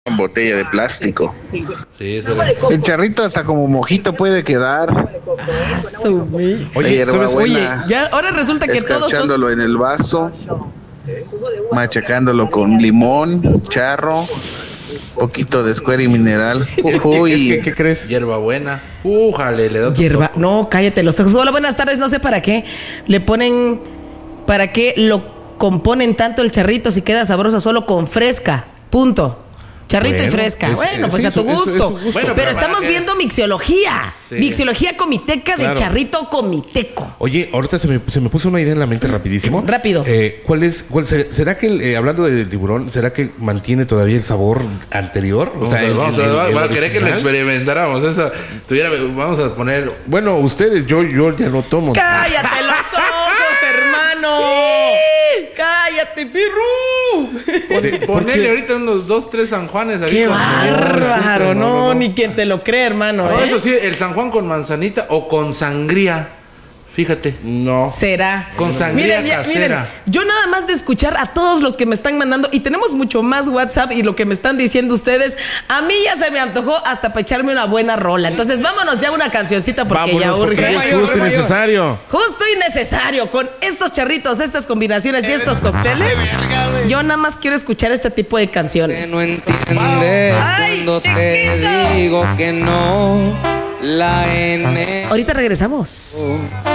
En botella de plástico. Sí, eso El charrito hasta como mojito puede quedar. Eso, güey. Oye, ¿sabes? Oye, ya ahora resulta que todos son... Escarchándolo en el vaso, machacándolo con limón, charro, poquito de escuela y mineral. Uy, ¿Qué crees? Hierbabuena. Újale, le da otro Hierba... toque. No, cállate los ojos. Hola, buenas tardes. No sé para qué le ponen... ¿Para qué lo componen tanto el charrito si queda sabroso solo con fresca? Punto. Charrito y Bueno, fresca. Bueno, pues sí, a tu es su gusto. gusto. Bueno, pero pero estamos para que- viendo mixología. Sí. Mixología comiteca de Claro. charrito comiteco. Oye, ahorita se me puso una idea en la mente rapidísimo. Rápido. ¿Será que, hablando del tiburón, será que mantiene todavía el sabor anterior? Va a querer que lo original. experimentáramos. Vamos a poner. Bueno, ustedes, yo ya no tomo. ¡Cállate los ojos, hermano! ¡Cállate, pirru! Ponele ahorita unos 2-3 San Juanes ahí. ¡Qué con- bárbaro! No, ni quien te lo cree, hermano. No, ¿eh? eso sí, el San Juan con manzanita o con sangría. Fíjate. No. Será. Con sangría miren, casera. yo nada más de escuchar a todos los que me están mandando, y tenemos mucho más WhatsApp y lo que me están diciendo ustedes, a mí ya se me antojó hasta para echarme una buena rola. Entonces vámonos ya a una cancioncita porque ya Vámonos, porque urge. es justo y necesario. Justo y necesario, con estos charritos, estas combinaciones y estos cócteles. Yo nada más quiero escuchar este tipo de canciones. No entiendes Ay, cuando chiquito. te digo que no. La N. Ahorita regresamos.